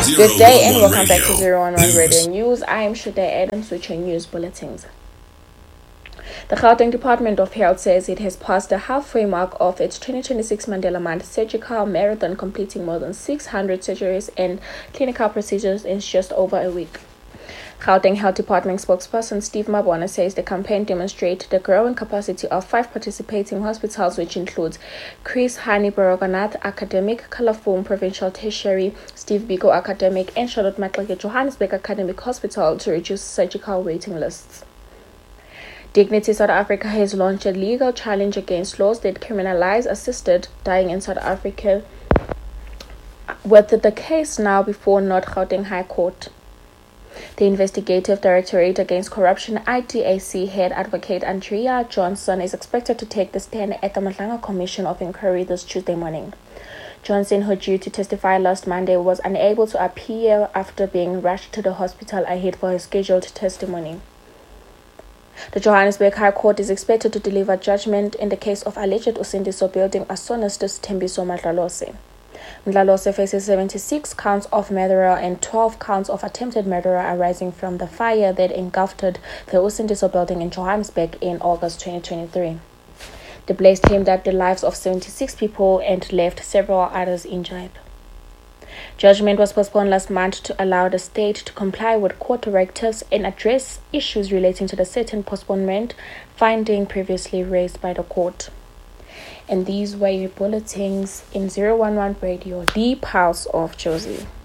Good day and welcome back to 011 Radio News. I am Shade Adams with your news bulletins. The Gauteng Department of Health says it has passed the halfway mark of its 2026 Mandela Month surgical marathon, completing more than 600 surgeries and clinical procedures in just over a week. Gauteng Health Department spokesperson Steve Mabona says the campaign demonstrates the growing capacity of 5 participating hospitals, which includes Chris Hani Baragwanath Academic, Kalafong Provincial Tertiary, Steve Biko Academic, and Charlotte Maxeke Johannesburg Academic Hospital, to reduce surgical waiting lists. Dignity South Africa has launched a legal challenge against laws that criminalize assisted dying in South Africa, with the case now before North Gauteng High Court. The Investigative Directorate Against Corruption IDAC head advocate Andrea Johnson is expected to take the stand at the Madlanga Commission of Inquiry this Tuesday morning. Johnson, who due to testify last Monday, was unable to appear after being rushed to the hospital ahead for his scheduled testimony. The Johannesburg High Court is expected to deliver judgment in the case of alleged Usindiso building Asonistus Thembiso Mdlalose. Mdlalose faces 76 counts of murder and 12 counts of attempted murder arising from the fire that engulfed the Usindiso building in Johannesburg in August 2023. The blaze claimed that the lives of 76 people and left several others injured. Judgment was postponed last month to allow the state to comply with court directives and address issues relating to the certain postponement finding previously raised by the court. And these were your bulletins in 011 Radio, the Pulse of Jozi.